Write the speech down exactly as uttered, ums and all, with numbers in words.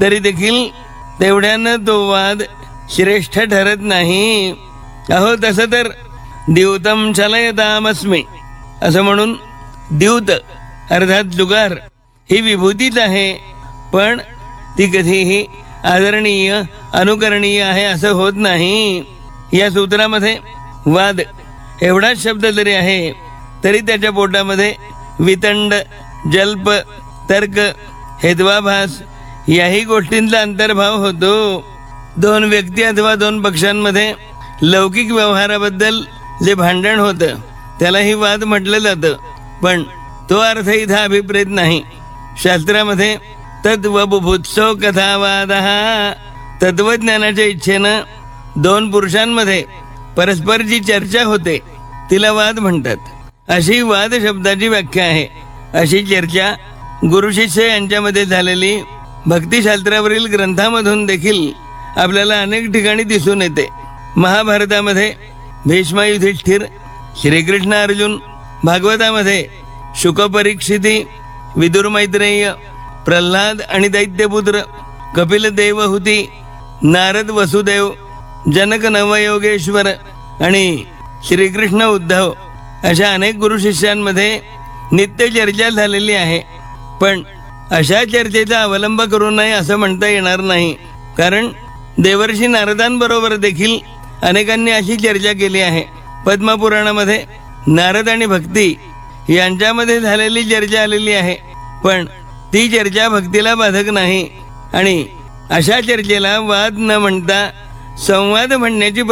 तरी देखील तेवढ्यानं तो वाद श्रेष्ठ ठरत नाही. अहो तसं तर द्यूतम चलयतामस्मी असं म्हणून द्यूत अर्थात जुगार ही विभूतीच आहे, पण ती कधीही आदरणीय अनुकरणीय आहे असं होत नाही. या सूत्रामध्ये वाद एवढाच शब्द जरी आहे तरी त्याच्या पोटामध्ये वितंड, जल्प, तर्क, हेद्वाभास याही गोष्टींचा अंतर्भाव होतो. दोन व्यक्ती अथवा दोन पक्षांमध्ये लौकिक व्यवहाराबद्दल जे भांडण होतं त्यालाही वाद म्हटलं जातं, पण तो अर्थ इथं अभिप्रेत नाही. शास्त्रामध्ये तत्वबुभुत्सो कथावादः, तत्वज्ञानाच्या इच्छेनं दोन पुरुषांमध्ये परस्पर जी चर्चा होते तिला वाद म्हणतात. अशी वाद शब्दाची व्याख्या आहे. अशी चर्चा गुरु शिष्य यांच्यामध्ये झालेली भक्तिशास्त्रावरील ग्रंथामधून देखील आपल्याला अनेक ठिकाणी दिसून येते. महाभारतामध्ये भीष्म युधिष्ठिर, श्रीकृष्ण अर्जुन, भागवतामध्ये शुकपरीक्षिती, विदुर मैत्रेय, प्रल्हाद आणि दैत्यपुत्र, कपिल देवहूती, नारद वसुदेव, जनक नवयोगेश्वर आणि श्रीकृष्ण उद्धव अशा अनेक गुरु शिष्यांमध्ये नित्य चर्चा झालेली आहे. पण अशा चर्चेचा अवलंब करू नये असं म्हणता येणार नाही, कारण देवर्षी नारदांबरोबर देखील अनेकांनी अशी चर्चा केली आहे. पद्मपुराणामध्ये नारद आणि भक्ती यांच्यामध्ये झालेली चर्चा आलेली आहे, पण ती चर्चा भक्तीला बाधक नाही आणि अशा चर्चेला वाद न म्हणता संवाद म्हणण्याची